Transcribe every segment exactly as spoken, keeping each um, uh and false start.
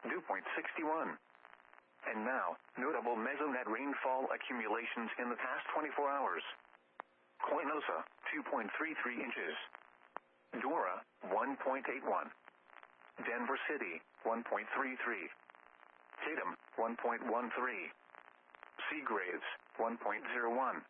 dew point sixty-one. And now, notable mesonet rainfall accumulations in the past twenty-four hours. Coinosa, two point three three inches. Dora, one point eight one. Denver City, one point three three. Tatum, one point one three. Seagraves, one point zero one.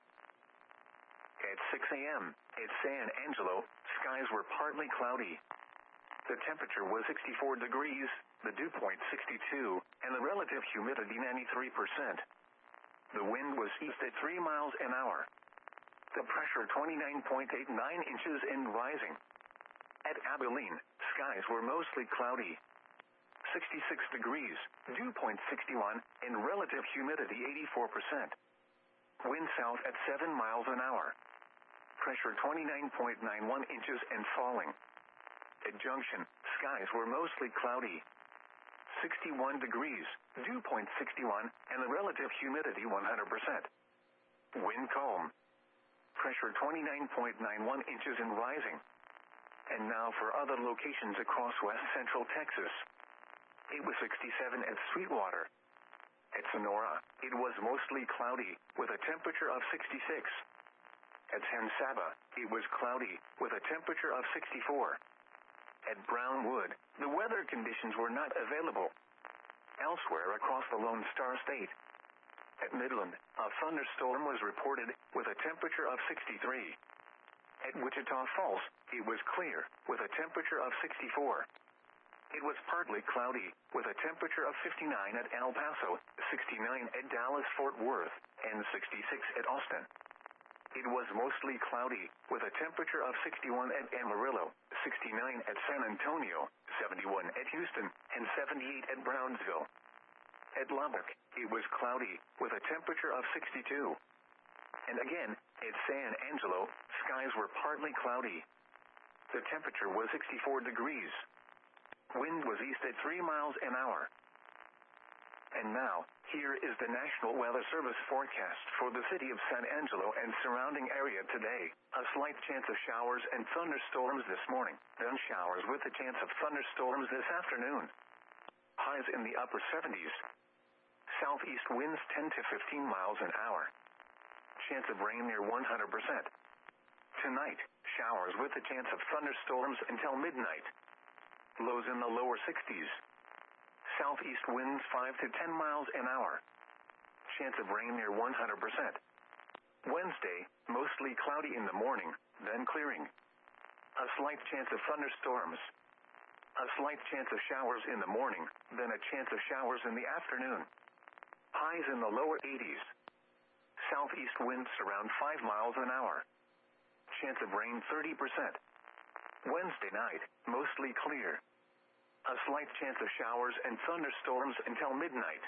At six a.m., at San Angelo, skies were partly cloudy. The temperature was sixty-four degrees, the dew point sixty-two, and the relative humidity ninety-three percent. The wind was east at three miles an hour. The pressure twenty-nine point eight nine inches and rising. At Abilene, skies were mostly cloudy. sixty-six degrees, dew point sixty-one, and relative humidity eighty-four percent. Wind south at seven miles an hour. Pressure twenty-nine point nine one inches and falling. At Junction, skies were mostly cloudy. sixty-one degrees, dew point sixty-one, and the relative humidity one hundred percent. Wind calm. Pressure twenty-nine point nine one inches and rising. And now for other locations across west central Texas. It was sixty-seven at Sweetwater. At Sonora, it was mostly cloudy, with a temperature of sixty-six. At San Saba, it was cloudy, with a temperature of sixty-four. At Brownwood, the weather conditions were not available. Elsewhere across the Lone Star State. At Midland, a thunderstorm was reported, with a temperature of sixty-three. At Wichita Falls, it was clear, with a temperature of sixty-four. It was partly cloudy, with a temperature of fifty-nine at El Paso, sixty-nine at Dallas-Fort Worth, and sixty-six at Austin. It was mostly cloudy, with a temperature of sixty-one at Amarillo, sixty-nine at San Antonio, seventy-one at Houston, and seventy-eight at Brownsville. At Lubbock, it was cloudy, with a temperature of sixty-two. And again, at San Angelo, skies were partly cloudy. The temperature was sixty-four degrees. Wind was east at three miles an hour. And now, here is the National Weather Service forecast for the city of San Angelo and surrounding area today. A slight chance of showers and thunderstorms this morning, then showers with a chance of thunderstorms this afternoon. Highs in the upper seventies. Southeast winds ten to fifteen miles an hour. Chance of rain near one hundred percent. Tonight, showers with a chance of thunderstorms until midnight. Lows in the lower sixties. Southeast winds five to ten miles an hour. Chance of rain near one hundred percent. Wednesday, mostly cloudy in the morning, then clearing. A slight chance of thunderstorms. A slight chance of showers in the morning, then a chance of showers in the afternoon. Highs in the lower eighties. Southeast winds around five miles an hour. Chance of rain thirty percent. Wednesday night, mostly clear. A slight chance of showers and thunderstorms until midnight.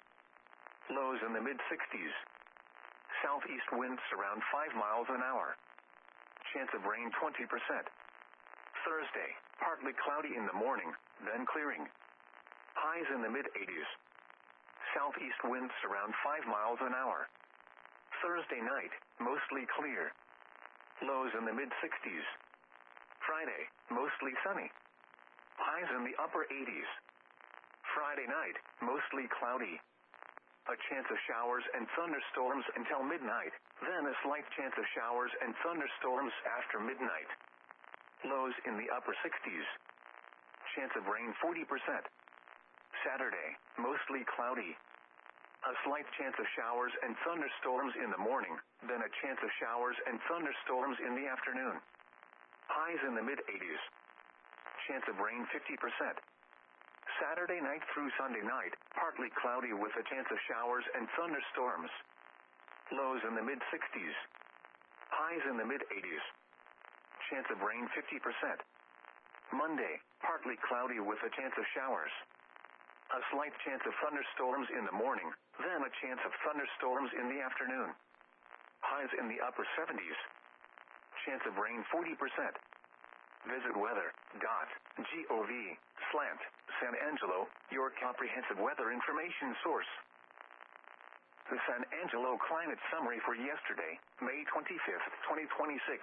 Lows in the mid-sixties. Southeast winds around five miles an hour. Chance of rain twenty percent. Thursday, partly cloudy in the morning, then clearing. Highs in the mid-eighties. Southeast winds around five miles an hour. Thursday night, mostly clear. Lows in the mid-sixties. Friday, mostly sunny. Highs in the upper eighties. Friday night, mostly cloudy. A chance of showers and thunderstorms until midnight, then a slight chance of showers and thunderstorms after midnight. Lows in the upper sixties. Chance of rain forty percent. Saturday, mostly cloudy. A slight chance of showers and thunderstorms in the morning, then a chance of showers and thunderstorms in the afternoon. Highs in the mid-eighties. Chance of rain fifty percent. Saturday night through Sunday night, partly cloudy with a chance of showers and thunderstorms. Lows in the mid-sixties. Highs in the mid-eighties. Chance of rain fifty percent. Monday, partly cloudy with a chance of showers. A slight chance of thunderstorms in the morning, then a chance of thunderstorms in the afternoon. Highs in the upper seventies. Chance of rain forty percent. Visit weather dot gov slash San Angelo, your comprehensive weather information source. The San Angelo climate summary for yesterday, May twenty-fifth, twenty twenty-six.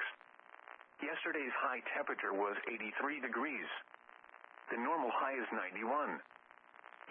Yesterday's high temperature was eighty-three degrees. The normal high is ninety-one.